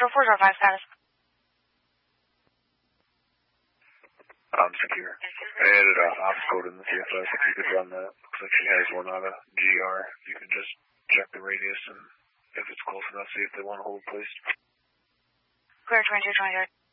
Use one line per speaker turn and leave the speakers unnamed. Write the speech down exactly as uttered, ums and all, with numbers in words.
for four zero five status.
I'm secure. I added a ops code in the C F S if you could run that. Looks like she has one out of G R. If you could just check the radius and if it's close enough, see if they want to hold place.
Clear twenty-two twenty-eight.